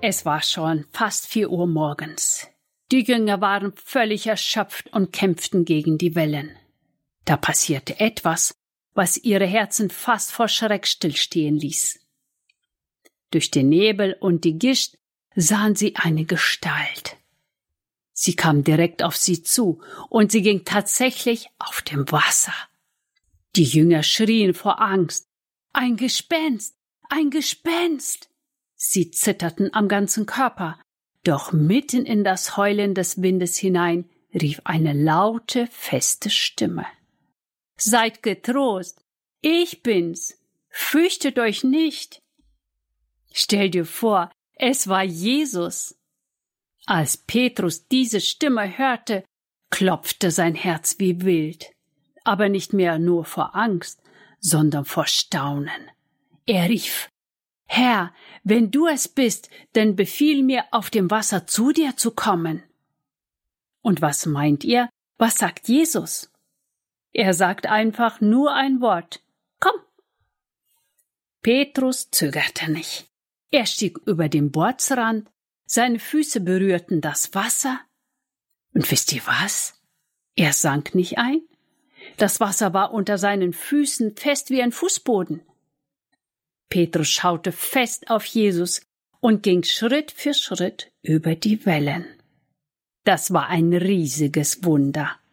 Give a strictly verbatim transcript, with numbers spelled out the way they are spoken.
Es war schon fast vier Uhr morgens. Die Jünger waren völlig erschöpft und kämpften gegen die Wellen. Da passierte etwas, was ihre Herzen fast vor Schreck stillstehen ließ. Durch den Nebel und die Gischt sahen sie eine Gestalt. Sie kam direkt auf sie zu, und sie ging tatsächlich auf dem Wasser. Die Jünger schrien vor Angst: »Ein Gespenst! Ein Gespenst!« Sie zitterten am ganzen Körper, doch mitten in das Heulen des Windes hinein rief eine laute, feste Stimme: »Seid getrost, ich bin's, fürchtet euch nicht!« Stell dir vor, es war Jesus. Als Petrus diese Stimme hörte, klopfte sein Herz wie wild, aber nicht mehr nur vor Angst, sondern vor Staunen. Er rief: »Herr, wenn du es bist, dann befiehl mir, auf dem Wasser zu dir zu kommen.« Und was meint ihr, was sagt Jesus? Er sagt einfach nur ein Wort: »Komm!« Petrus zögerte nicht. Er stieg über den Bordsrand, seine Füße berührten das Wasser. Und wisst ihr was? Er sank nicht ein. Das Wasser war unter seinen Füßen fest wie ein Fußboden. Petrus schaute fest auf Jesus und ging Schritt für Schritt über die Wellen. Das war ein riesiges Wunder.